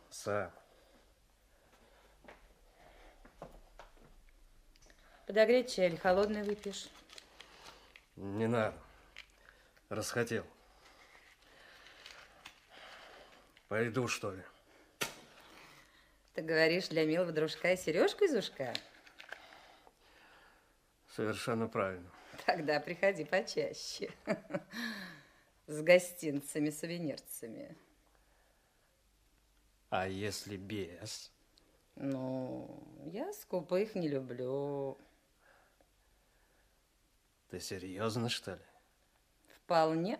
Сам. Подогреть чай или холодный выпьешь? Не надо. Расхотел. Пойду, что ли? Ты говоришь, для милого дружка и сережку из ушка? Совершенно правильно. Тогда приходи почаще. С гостинцами, сувенирцами. А если без? Ну, я скупых не люблю. Ты серьезно, что ли? Вполне.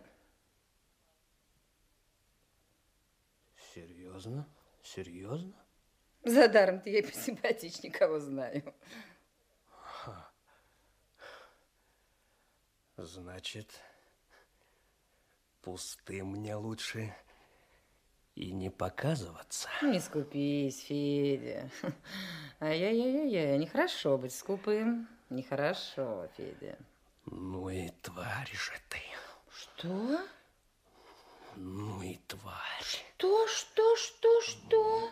Серьезно? Серьезно? За даром-то я и посимпатичнее кого знаю. Значит, пустым мне лучше и не показываться. Не скупись, Федя. Ай-яй-яй-яй, нехорошо быть скупым. Нехорошо, Федя. Ну и тварь же ты. Что? Ну и тварь. Что?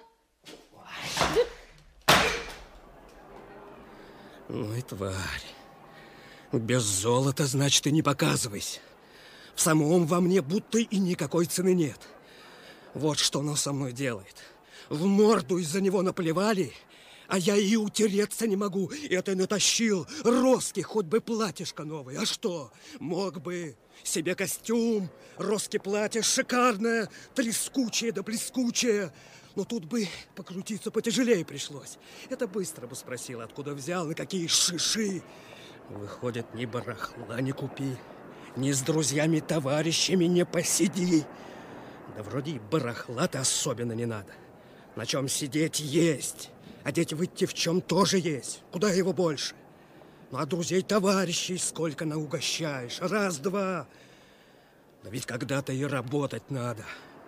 Ну и тварь. Без золота, значит, и не показывайся. В самом во мне будто и никакой цены нет. Вот что оно со мной делает. В морду из-за него наплевали, а я и утереться не могу. Это натащил Роски, хоть бы платьишко новое. А что? Мог бы себе костюм, Роски платье шикарное, трескучее да блескучее. Но тут бы покрутиться потяжелее пришлось. Это быстро бы спросил, откуда взял, и какие шиши. Выходит, ни барахла не купи, ни с друзьями-товарищами не посиди. Да вроде и барахла-то особенно не надо. На чем сидеть есть, одеть выйти в чем тоже есть. Куда его больше? Ну, а друзей-товарищей сколько наугощаешь? Раз-два. Да ведь когда-то и работать надо.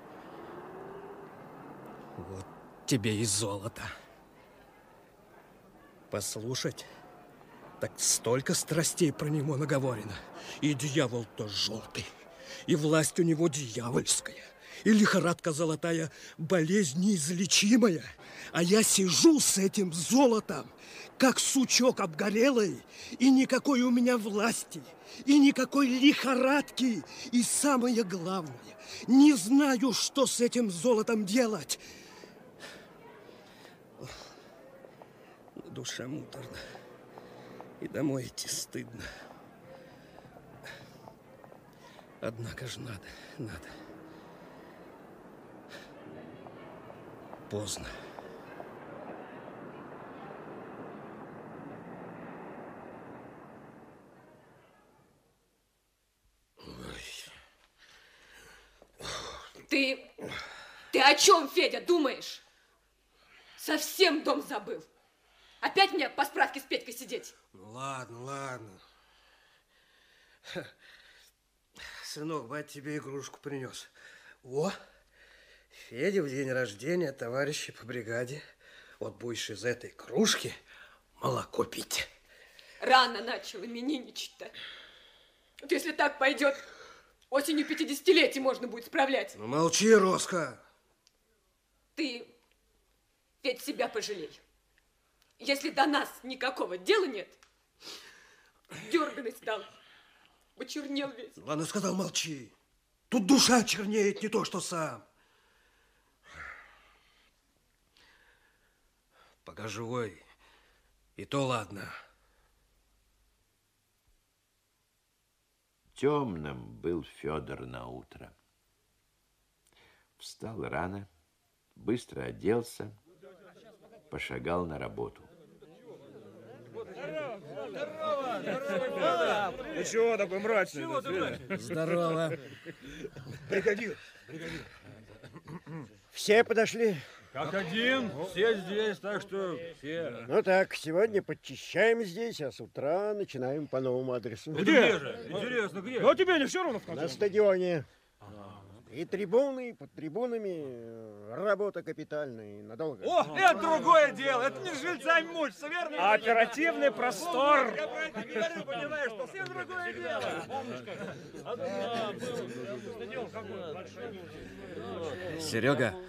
Вот тебе и золото. Послушать, так столько страстей про него наговорено. И дьявол-то желтый, и власть у него дьявольская, и лихорадка золотая, болезнь неизлечимая. А я сижу с этим золотом, как сучок обгорелый, и никакой у меня власти, и никакой лихорадки. И самое главное, не знаю, что с этим золотом делать. На душе муторно, и домой идти стыдно. Однако же надо. Поздно. Ты о чем, Федя, думаешь? Совсем дом забыл. Опять мне по справке с Петькой сидеть? Ну, ладно. Сынок, бать тебе игрушку принес. О, Федя в день рождения товарищи по бригаде. Вот будешь из этой кружки молоко пить. Рано начал именинничать-то. Вот если так пойдет, осенью 50-летие можно будет справлять. Ну, молчи, Роска. Ты, Федь, себя пожалей. Если до нас никакого дела нет, дерганый стал, почернел весь. Ладно, сказал, молчи. Тут душа чернеет, не то что сам. Пока живой, и то ладно. Темным был Федор на утро. Встал рано, быстро оделся, пошагал на работу. Ну чего такой мрачный? Здорово. Бригадир. Все подошли? Как один, все здесь, так что все. Ну так, сегодня подчищаем здесь, а с утра начинаем по новому адресу. Где же? Интересно, где? Ну тебе не все равно в конце? На стадионе. И трибуны, и под трибунами. Работа капитальная, надолго. О, это другое дело. Это не с жильцами мучиться, верно? Оперативный простор. Я про это говорю, понимаешь, что совсем другое дело. Серега,